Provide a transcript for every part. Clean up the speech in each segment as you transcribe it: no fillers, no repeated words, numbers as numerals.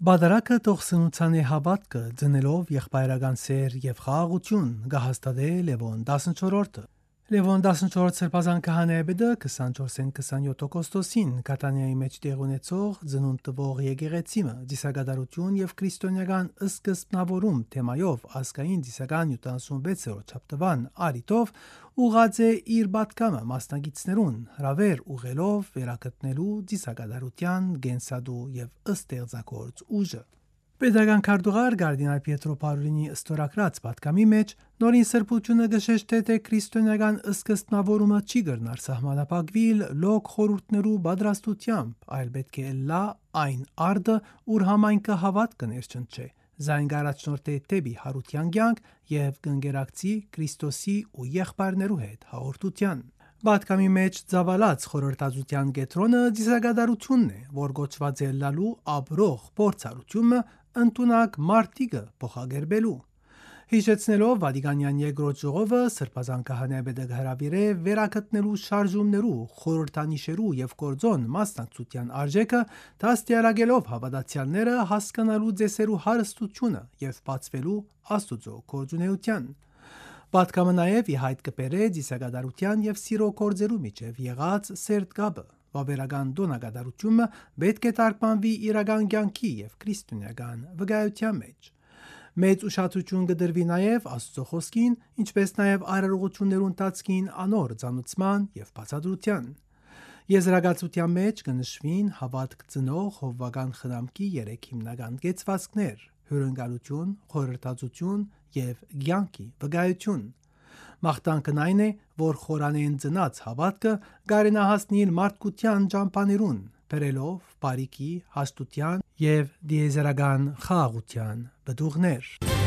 Բադարակը տողսնության է հավատքը ձնելով եղբայրական սեր եւ խաղաղություն գահստադե Լևոն 14-ը։ Լևոն 14 սրբազան քահանա է բդը 24-27 օգոստոսին Կատանիայի մեջ տեղ ունեցող ծնունդ տվող եկեղեցիմը դիսագադարություն եւ քրիստոնեական սկզբնավորում թեմայով ազգային դիսական 76-րդ չապտվան արիտով ուղղած է իր պատգամը մասնագետներուն հրավեր ուղելով վերակտնելու դիսագադարության գենսադու եւ ըստեղծագործ ուժը։ Պետական քարտուղար Կարդինալ Պիետրո Պարոլինի ստորագրած պատգամի մեջ նորին սրբությունը գշեշտ թե քրիստոնեական սկզբնավորումը չի գրնար սահմանապակվիլ լոկ խորհուրդներու պատրաստությամբ, այլ պետք է լա այն արդը, ուր համայնքը հավատքը ներչնչե, զայն գարաչնորթե տեբի հարության կյանք եւ կընկերակցի Քրիստոսի ու եղբայրներու հետ հաղորդության։ Պատգամի մեջ ծավալած խորհրդածության կետրոնը դիսագադարությունն է, որ գոչված է լալու ապրող փորձառությունը ընդունակ մարտիկը փոխագերբելու։ Հիշեցնելով Վատիկանյան երկրորդ ժողովը սրբազան քահանայապետը հրավիրե վերակտնելու շարժումներու, խորհրդանիշերու եւ գործոն մասնակցության արժեքը, դաստիարակելով հավատացյալները հասկանալու ծեսերու հարստությունը եւ բացվելու Աստուծո գործունեության։ Պատգամը նաև ի հայտ կբերե դիսագադարության եւ սիրո գործերու միջև եղած սերտ կապը։ Վավերական դոնագադարությունը պետք է թարգմանվի իրական կյանքի եւ քրիստոնեական վկայության մեջ։ Մեծ ուշադրություն կդրվի նաև Աստծո խոսքին, ինչպես նաև արարողություններու ընթացքին անոր ծանուցման եւ բացատրության։ Եզրակացության մեջ կնշվին հավատք ծնող հովվական խնամքի 3 հիմնական կեցվածքներ՝ հյուրընկալություն, խորհրդածություն եւ կյանքի վկայություն։ Մաղթանքն այն է, որ խորանեն ծնած հավատքը գարենահասնիլ մարդկության ճամփաներուն, բերելով բարիքի, հաստության եւ դիեզերական խաղաղության բդուղներ։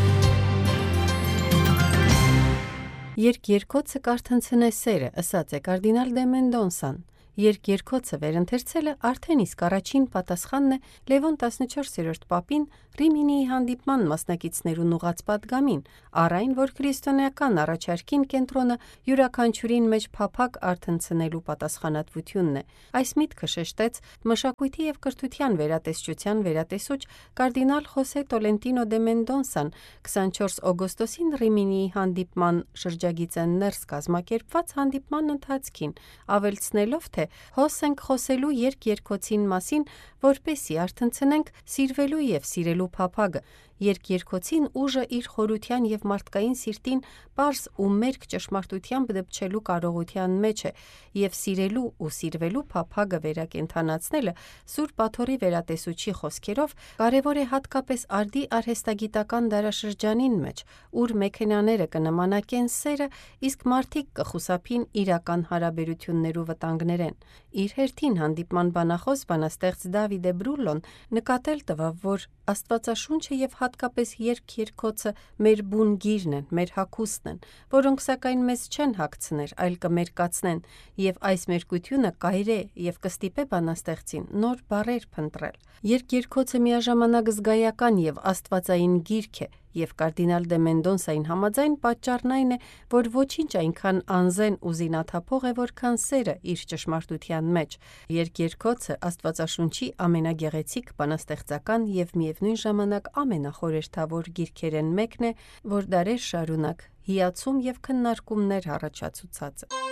Երկերկոցը կարթնցնե սերը, ըսած է կարդինալ դե Մենդոնսան։ Երկերկոցը վերընթերցելը արդեն իսկ առաջին պատասխանն է Լևոն 14-րդ պապին Ռիմինիի հանդիպման մասնակիցներուն ուղղած պատգամին, առ այն, որ քրիստոնեական առաջարկին կենտրոնը յուրաքանչյուրին մեջ փափակ արթնցնելու պատասխանատվությունն է։ Այս միտքը շեշտեց մշակույթի եւ կրթության վերատեսչության վերատեսուչ կարդինալ Խոսե Տոլենտինո դե Մենդոնսան 24 օգոստոսին Ռիմինիի հանդիպման շրջագիծեն ներս կազմակերպված հանդիպման ընթացքին, ավելցնելով, թե հոս ենք խոսելու երկերկոցին մասին, որպեսի արթնցնենք սիրվելու եւ սիրելու փափագը։ Երկերկոցին ուժը իր խորության եւ մարդկային սիրտին պարզ ու մերկ ճշմարտությամբ դպչելու կարողության մեջ է, եւ սիրելու ու սիրվելու փափագը վերակենդանացնելը Սուրբ Աթոռի վերատեսուչի խոսքերով կարևոր է հատկապես արդի արհեստագիտական դարաշրջանին մեջ, ուր մեքենաները կնմանակեն սերը, իսկ մարդիկ կխուսափին իրական հարաբերություններու վտանգներեն։ Իր հերթին հանդիպման բանախոս բանաստեղծ Դավիդե Բրուլլոն նկատել տվավ, որ Աստվածաշունչը եւ հատկապես երկերկոցը մեր բուն գիրն են, մեր հագուստն են, որոնք սակայն մեզ չեն հագցներ, այլ կմերկացնեն, եւ այս մերկությունը կայրե եւ կստիպե բանաստեղծին նոր բառեր փնտրել։ Երկերկոցը միաժամանակ զգայական եւ աստվածային գիրք է, եւ կարդինալ դե Մենդոնսային համաձայն պատճառն այն է, որ ոչինչ այնքան անզեն ու զինաթափող է, որքան սերը իր ճշմարտության մեջ։ Երկերկոցը Աստվածաշունչի ամենագեղեցիկ բանաստեղծական եւ միևնույն ժամանակ ամենախորհրդավոր գիրքերեն մեկն է, որ դարեր շարունակ հիացում եւ քննարկումներ առաջացուցած է։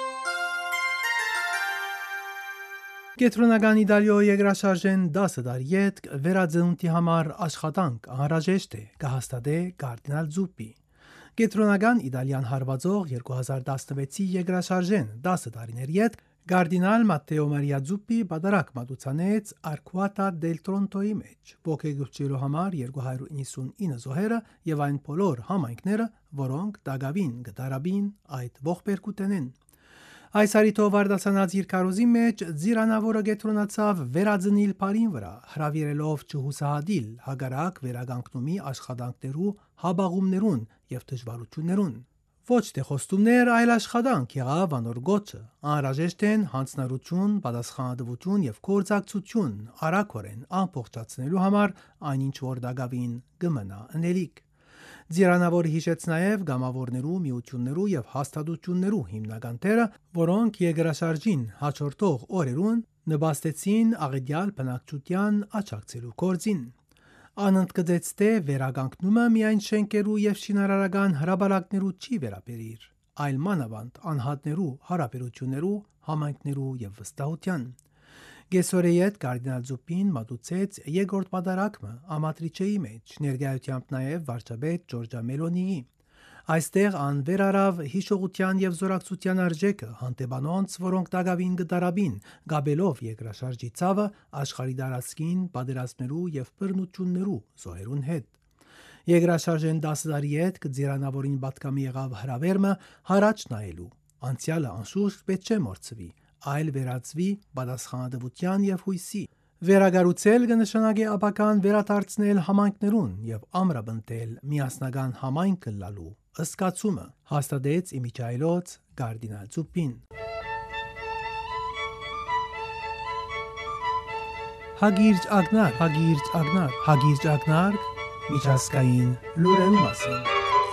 Կենտրոնական Իտալիո երկրաշարժեն 10 տարի ետք վերածնունդի համար աշխատանք անհրաժեշտ է, կհաստատե կարդինալ Զուպպի։ Կենտրոնական Իտալիան հարվածող 2016-ի երկրաշարժեն 10 տարիներ ետք կարդինալ Մատտեո Մարիա Զուպպի պատարակ մատուցանեց Արքուատա դել Տրոնտոյի մեջ, ողջերգելու համար 299 զոհերը եւ այն բոլոր համայնքները, որոնք դակավին գտարաբին այդ ողբերգութենեն։ Այս արիտով արդասանած իր կարոզի մեջ ձիրանավորը գետրոնացավ վերածնիլ բարին վրա, հրավիրելով չհուսահատիլ հագարակ վերագանքնումի աշխատանքներու հաբաղումներուն եւ դժվարություններուն։ Ոչ թե խոստումներ, այլ աշխատանք եղավ անոր գոչը, անհրաժեշտ են հանձնարարություն, պատասխանատվություն եւ կորցակցություն արագորեն ամփոփչացնելու համար այնինչ որ դակավին կմնա անելիք։ Ձիրանավորը հիշեց նաև գամավորներու, միություններու եւ հաստատություններու հիմնական թերը, որոնք երկրաշարժին հաջորդող օրերուն նպաստեցին աղետյալ բնակչության աջակցելու գործին։ Անընդգծեց, թե վերականգնումը միայն շենքերու եւ շինարարական հրաբարակներու չի վերաբերիր, այլ մանավանդ անհատներու հարաբերություններու, համայնքներու եւ վստահության։ Գեսորեյետ կարդինալ Զուպին մատուցեց երկրորդ պատարակը ամատրիչեի մեջ, ներկայությամբ նաև վարչապետ Ջորջա Մելոնիի։ Այստեղ ան վերարավ հիշողության եւ զորակցության արժեքը հանդեպանոնց, որոնք դակավին գդարաբին, գաբելով երկրաշարժի ցավը աշխարհի դարածքին պատերազմներու եւ բռնություններու զոհերուն հետ։ Երկրաշարժեն 10 տարի հետ կձիրանավորին պատկամի եղավ հրավերմը հարաճ նայելու։ Անցյալը անշուշտ պետք չէ մորցվի, այլ վերածվի պատասխանատվության եւ հույսի։ Վերագառուցել կնշանակի ապական վերադարձնել համայնքներուն եւ ամրապնդել միասնական համայնք լալու ըսկացումը, հաստատեց իմիջայլոց կարդինալ Զուպին։ Հագիրջ ագնար, միջազգային լուրերու մասին։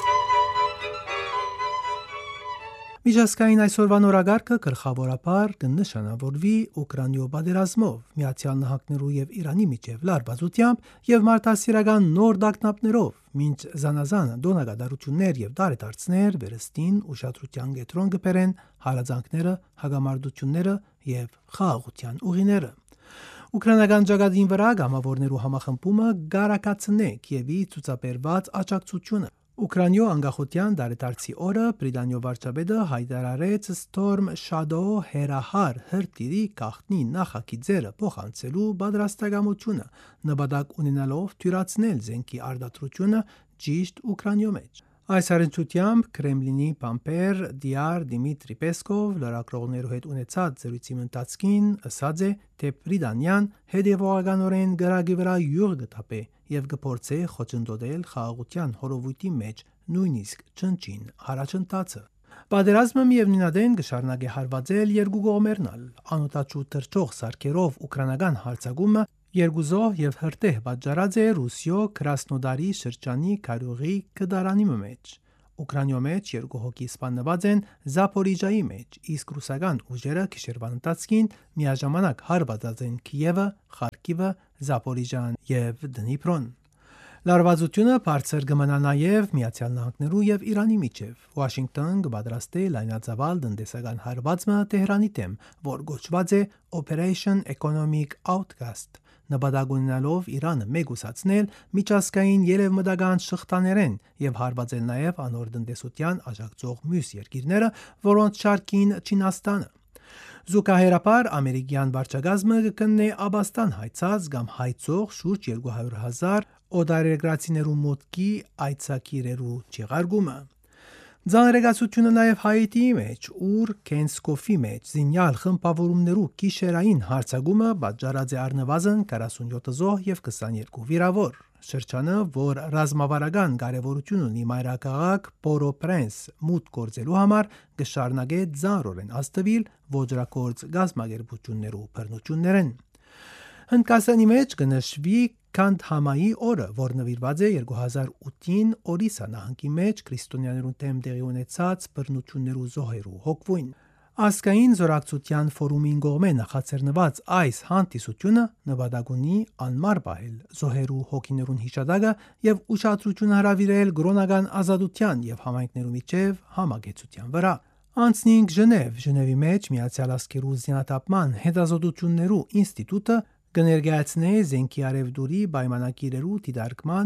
Միջազգային այսօրվա նորագարկը գլխավորաբար կնշանավորվի Ուկրաինայ պատերազմով, Միացյալ Նահանգներու եւ Իրանի միջև լարվածությամբ եւ մարդասիրական նոր դակնապներով, մինչ զանազան դոնագադարություններ եւ դարեդարձներ վերստին ուշադրության կենտրոն կբերեն հարազանքները, հագամարտությունները եւ խաղաղության ուղիները։ Ուկրաինական ճակատին վրա գամավորներու համախմբումը գարակացնեք եւ ի ցուցաբերված աջակցությունը։ Ուկրաինայ անկախության դարեդարձի օրը Բրիտանիա վարչապետը հայտարարեց Storm Shadow հերահար հրթիռի գաղտնի նախագիծերը փոխանցելու պատրաստակամությունը, նպատակ ունենալով թյուրացնել զենքի արտադրությունը ճիշտ Ուկրաինայ մեջ։ Այս առընթությամբ Կրեմլինի պամպեր Դիար Դիմիտրի Պեսկով լրագրողներու հետ ունեցած զրույցի ընթացքին ասաց է, թե Բրիտանիան հետևողականորեն գրագի վրա յուղ կտապե եւ կփորձե խոչընդոտել խաղաղության հորովույթի մեջ նույնիսկ ճնճին առաջընթացը։ Պատերազմը միևնույնադեն կշարունակի հարվածել երկու կողմերն, անօտաչու թրջող սարքերով ուկրաինական հարձակումը երկուզոհ եւ հրտեհ պատճառած է Ռուսիո Կրասնոդարի շրջանի Կարյուղի կդարանի մեջ։ Ուկրաինայ մեջ երկու հոգի սպանված են Զապորիժայի մեջ, իսկ ռուսական ուժերը գիշերվան ընթացքին միաժամանակ հարվածած են Կիևը, Խարկիվը, Զապորիժան եւ Դնիպրոն։ Լարվածությունը բարձր կմնա նաև Միացյալ Նահանգներու եւ Իրանի միջև։ Վաշինգտոն կպատրաստի լայնածավալ տնտեսական հարվածը Թեհրանի դեմ, որ կոչված է Operation Economic Outcast, նպատակ ունենալով Իրանը մեգուսացնել միջազգային երևմտական շղթաներեն եւ հարվածել նաև անոր տնտեսության աջակցող մյուս երկիրները, որոնց շարքին Չինաստանը։ Զուգահեռաբար ամերիկյան վարչակազմը կկննի Աբաստան հայցած կամ հայցող շուրջ 200,000 օտարերկրացիներու մոտքի այցակիրերու չեղարկումը։ Ձանրեգացությունը նաև Հայիտիի մեջ, ուր Քենսկոֆի մեջ զինյալ խմբավորումներու գիշերային հարձակումը պատճառած է առնվազն 47 զոհ եւ 22 վիրավոր։ Շրջանը, որ ռազմավարական կարևորություն ունի մայրաքաղաք Պորոպրենս մուտք գործելու համար, կշարունակի ձանրորեն աստվել ոճրագործ գազམ་ագերբություններու բռնություններեն։ Հնդկաստանի մեջ կնշվի Քանդհամայի օրը, որ նվիրված է 2008-ին Օրիսա նահանգի մեջ քրիստոնյաներուն դեմ տեղի ունեցած բռնություններու զոհերու հոգվույն։ Ասկային զորակցության ֆորումին կողմէ նախաձեռնված այս հանդիսությունը նպատակ ունի անմար պահել զոհերու հոգիներուն հիշատակը եւ ուշադրություն հրավիրել գրոնական ազատության եւ համայնքներու միջև համագեցության վրա։ Անցնինք Ժնևի մեջ Միացյալ Աշխարհու զինաթափման հետազոտություններու ինստիտուտը կներկայացնե զենքի արևդուրի պայմանագիրերու դիտարկման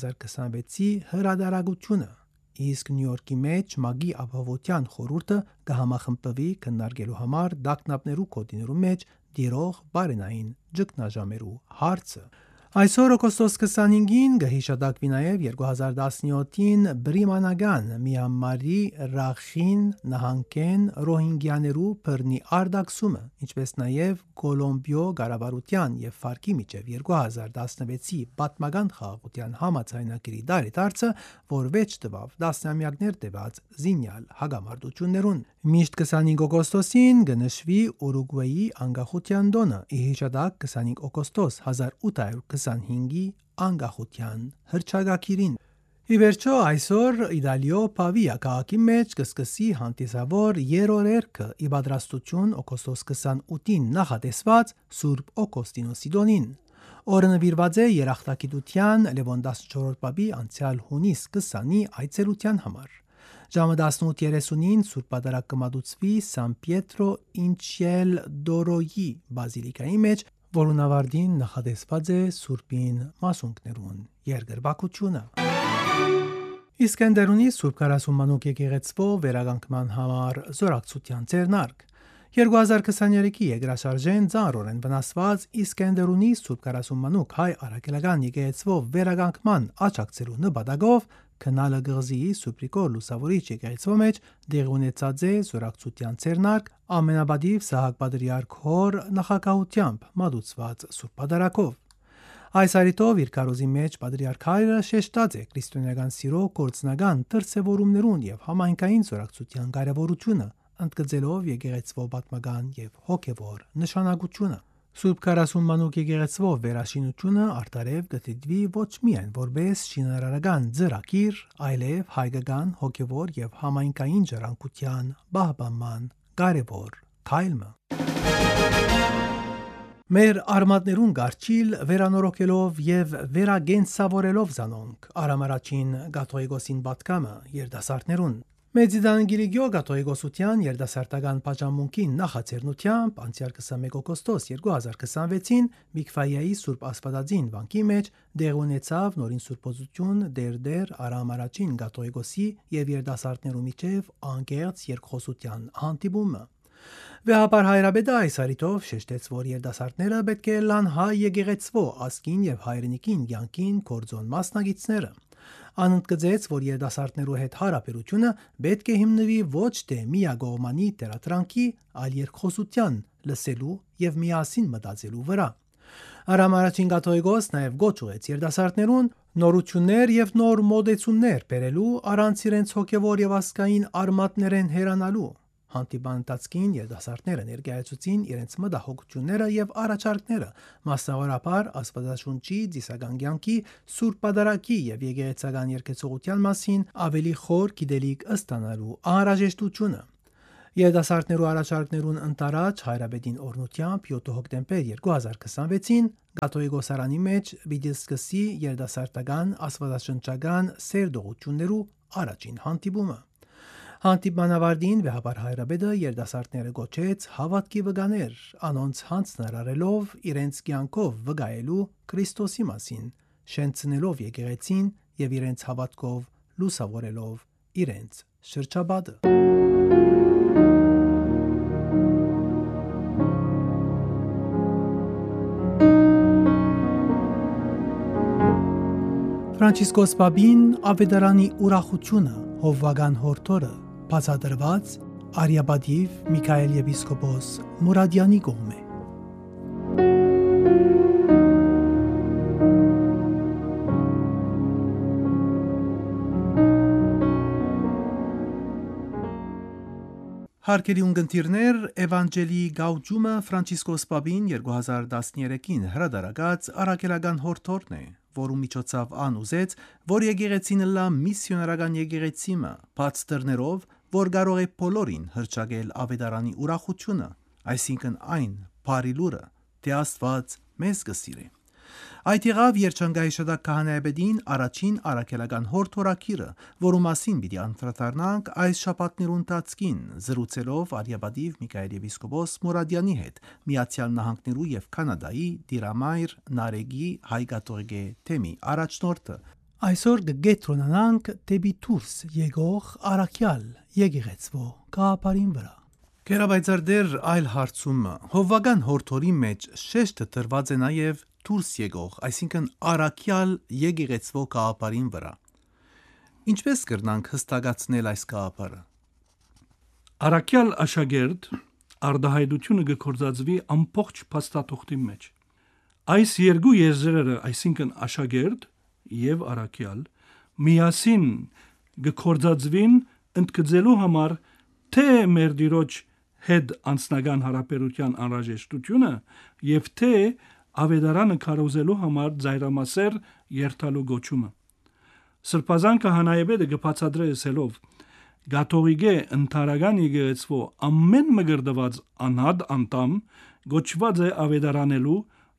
2026-ի հրադարագությունը, իսկ Նյու Յորքի մեջ ՄԱԳ-ի ապահովության խորհուրդը կհամախմբվի քննարկելու համար դակնապներու կոդիներու մեջ դիրող բարենային ճգնաժամերու հարցը։ Այսօր օգոստոս 25-ին կհիշատակվի նաև 2017-ին բրիմանական Մյանմարի Ռախին նահանգեն ռոհինգյաներու բռնի արտաքսումը, ինչպես նաև Կոլոմբիո կառավարության եւ ՖԱՐԿ-ի միջև 2016-ի պատմական խաղաղության համաձայնագրի դարեդարձը, որ վեճ տվավ տասնամյակներ տևած զինյալ հագամարտություններուն։ Միշտ 25 օգոստոսին կնշվի Ուրուգվայի անկախության տոնը, ի հիշատակ 25 օգոստոս 1825-ի անկախության հռչակագիրին։ Ի վերջո այսօր Իտալիո Պավիա քաղաքի մեջ կսկսի հանդիսավոր երրորդը ի պատրաստություն օգոստոս 28-ին նախատեսված Սուրբ Օգոստինոսի տոնին։ Օրը նվիրված է երախտագիտության Լևոն 14-րդ պապի անցյալ հունիս 20-ի այցելության համար։ Ժամը 18:30-ին Սուրբ Պատարագ կմատուցվի Սան Պիետրո in Ciel d'Oroյի բազիլիկայի մեջ, որուն ավարտին նախատեսված է Սուրբին մասունքներուն երկրպագությունը։ Իսկենդերունի Սուրբ 40 մանուկ եկեղեցվո վերականգնման համար զորակցության ձեռնարկ։ 2023-ի եգրաշարժեն ծանրորեն վնասված Իսկենդերունի Սուրբ 40 մանուկ հայ արաքելական եկեղեցվո վերականգնման աջակցելու նպատակով Քնալը գղզիի Սուպրիկոր լուսավորիչ եկեղեցվո մեջ դեղ ունեցած է զորակցության ձեռնարկ ամենաբադիվ Սահակ Պատրիարք հոր նախագահությամբ մատուցված Սուրբ Պատարագով։ Այս արիտով իր քարոզի մեջ Պատրիարք հայրը շեշտած է քրիստոնեական սիրո կորցնական դրսևորումներուն եւ համայնքային զորակցության կարեւորությունը, ընդգծելով եկեղեցվո պատմական եւ հոգեվոր նշանակությունը։ Սուրբ 40 մանուկ եկեղեցվո վերաշինությունը արտարև գտիդվի ոչ միայն որպես շինարարական ծրագիր, այլև հայկական հոգեվոր եւ համայնքային ժառանգության պահպանման կարևոր քայլը։ Մեր արմատներուն գարչիլ վերանորոգելով եւ վերագենսավորելով զանոնք Արամարաչին Գաթողիկոսին պատկամը երդասարտներուն Մեծիդան Գիրիգիո Գաթողիկոսության երդասարտական պաշտամունքին նախաձեռնությամբ անցյալ 21 օգոստոս 2026-ին Միքվայիայի Սուրբ Ասպատածին վանքի մեջ դեղ ունեցավ նորին սուրբոզություն դեր Արամ առաջին Գաթողիկոսի եւ երդասարտներու միջև անկեղծ երկխոսության հանդիպումը։ Վեհապար Հայրաբեդը այս արիտով շեշտեց, որ երդասարտները պետք է լան հայ եկեղեցվո ասկին եւ հայրենիքին յանքին կորձոն մասնագետները։ Անընդգծեց, որ երդասարտներու հետ հարաբերությունը պետք է հիմնվի ոչ թե միագողմանի թերատրանքի, այլ երկխոսության, լսելու եւ միասին մտածելու վրա։ Արամ առաջին Գաթողիկոս նաև գոչ ուղեց երդասարտներուն նորություններ եւ նոր մոդեցումներ բերելու առանց իրենց հոգեվոր եւ ազգային արմատներեն հերանալու։ Հանդիպան ընթացքին երդասարտները ներկայացուցին իրենց մտահոգությունները եւ առաջարկները, մասնավորապես Աստվածաշունչի դիսական կյանքի, Սուրբ Պատարագի եւ եկեղեցական երկեցողության մասին ավելի խոր գիտելիք ստանալու անհրաժեշտությունը։ Երդասարտներու առաջարկներուն ընտարաջ Հայրաբեդին օրնությամբ 7 հոկտեմբեր 2026-ին Գաթողիկոսարանի մեջ պիտի սկսի երդասարտական աստվածաշնչական սերդողություններու առաջին հանդիպումը։ Հանդիպման ավարտին Վեհապար Հայրաբեդը երդասարտները գոչեց հավատքի վկաներ, անոնց հանձնարարելով իրենց կյանքով վկայելու Քրիստոսի մասին, շենցնելով եկեղեցին եւ իրենց հավատքով լուսավորելով իրենց շրջապատը։ Ֆրանցիսկոս Պապին ավետարանի ուրախությունը հովվական հորթորը բացատրված Արիաբադիվ Միքայել եպիսկոպոս Մուրադյանի կողմէ։ Հարկելի ունգընտիրներ Էվանջելի գաուջումը Ֆրանցիսկոս Պապին 2013-ին հրադարագած առաքելական հորթորն է, որում միջոցով անուզեց, որ եկեղեցին լա միսիոնարական եկեղեցիմը, բաց դռներով, որ կարող է բոլորին հրճակել ավետարանի ուրախությունը, այսինքն այն բարի լուրը, թե Աստված մեզ կսիրի։ Այդ եղավ Երջանկայի Շատակ Քահանայապետին առաջին առաքելական հորթորակիրը, որու մասին պիտի անդրադառնանք այս շաբաթներու ընթացքին, զրուցելով Արիաբադիվ Միքայել եպիսկոպոս Մուրադյանի հետ Միացյալ Նահանգներու եւ Կանադայի դիրամայր Նարեգի հայկաթողիկե թեմի առաջնորդը։ Այսօր կգետրոնանանք դեպի դուրս եկող առաքյալ եկեղեցվո գաղափարին վրա։ Կերաբայցար դեր այլ հարցումը հովվական հորթորի մեջ շեշտը տրված է նաև դուրս եկող, այսինքն առաքյալ եկեղեցվո գաղափարին վրա։ Ինչպես կրնանք հստակացնել այս գաղափարը։ Առաքյալ աշակերտ արդահայտությունը կգործածվի ամբողջ փաստաթուղթի մեջ։ Այս երկու եզրերը, այսինքն աշակերտ եւ առաքյալ, միասին կգործածվին ընդգծելու համար թե մեր Տիրոջ հետ անձնական հարաբերության անհրաժեշտությունը եւ թե ավետարանը քարոզելու համար ծայրամասեր երթալու գոչումը։ Սրբազան քահանայապետը կբացատրի ասելով. Գաթողիկե ընդհանրական եկեղեցվո ամեն մգրդված անհատ անդամ գոչված է ավետարանելու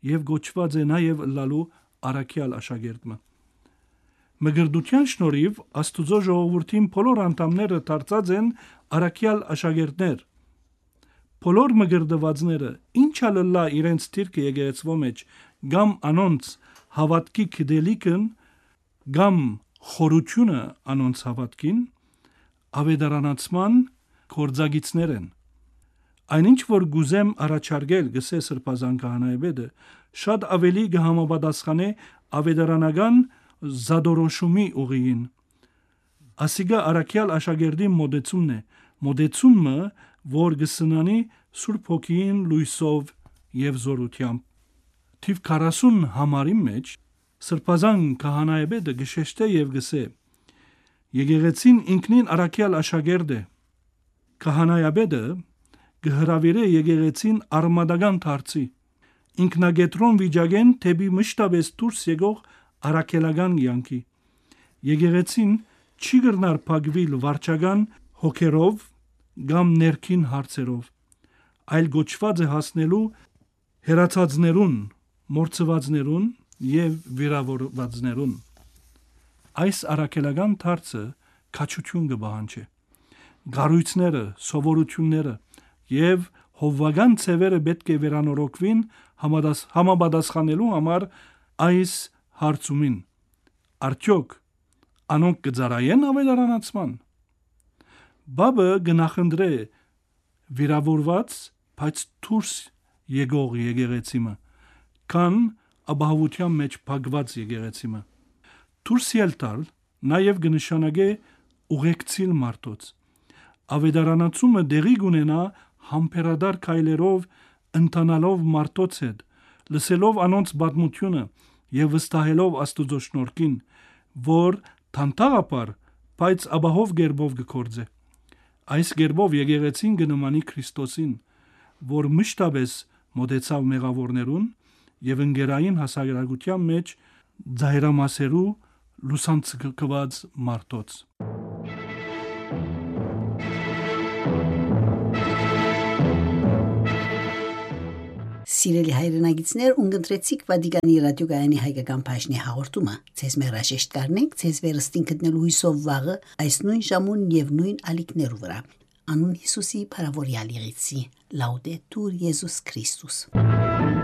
եւ գոչված է նաեւ լալու առաքյալ աշակերտը։ Մգրդության շնորհիվ Աստուծո ժողովրդին բոլոր անդամները դարձած են առաքյալ աշակերտներ։ Բոլոր մգրդվածները ինչա լլա իրենց թիրքը եկեղեցվո մեջ կամ անոնց հավատքի գդելիքն կամ խորությունը անոնց հավատքին ավետարանացման կորձագիցներ են։ Այնինչ որ գուզեմ առաջարկել գսե սրբազան քահանայապետը շատ ավելի կհամապատասխանե ավետարանական զադորոշումի ուղին։ Ասիգա առաքյալ աշակերտի մոդեցումն է, մոդեցումը, որ գսնանի Սուրբ Հոգին լույսով եւ զորությամբ։ Թիվ 40 համարի մեջ սրբազան քահանայապետը գշեշտե եւ գսե. Եկեղեցին ինքնին առաքյալ աշակերտ է։ Քահանայապետը գհրավիրե եկեղեցին արմադական դարձի, ինքնագետրոն վիճակեն թեպի մշտապես դուրս եկող առաքելական յանքի։ Եկեղեցին չի գրնար փակվիլ վարչական հոգերով կամ ներքին հարցերով, այլ գոչված է հասնելու հերացածներուն, մորցվածներուն եւ վիրավորվածներուն։ Այս առաքելական դարձը քաչություն կբահանջի։ Գառույցները, սովորությունները եւ հովվական ծևերը պետք է վերանորոգվին համապատասխանելու համար այս հարցումին։ Արդյոք անոնք կծարայեն ավետարանացման։ Բաբը գնախնդրե վիրավորված, բայց դուրս եկող եկեղեցիմը, քան ապահովության մեջ փակված եկեղեցիմը։ Դուրս ելտալ նաև կնշանակե ուղեկցիլ մարդոց։ Ավետարանացումը դեղի կունենա համբերադար քայլերով ընթանալով մարդոց հետ, լսելով անոնց պատմությունը եւ վստահելով Աստուծո շնորհքին, որ թանթաղապար, բայց ապահով գերբով կգործե։ Այս գերբով եկեղեցին կնմանի Քրիստոսին, որ մշտապես մոտեցավ մեղավորներուն եւ ընկերային հասարակության մեջ ձայրամասերու լուսանցկված մարդոց։ Սիրելի հայրենագիտներ, ունգընտրեցիք Վատիկանի ռադիոգայանի հայկական բաժնի հաղորդումը։ Ձեզ մերաժեշտ կառնենք, ձեզ վերստին գտնելու հույսով վաղը այս նույն ժամուն եւ նույն ալիքներու վրա։ Անուն Հիսուսի փարավորյալ եղեցի։ Լաուդետուր Եզուս Քրիստոս։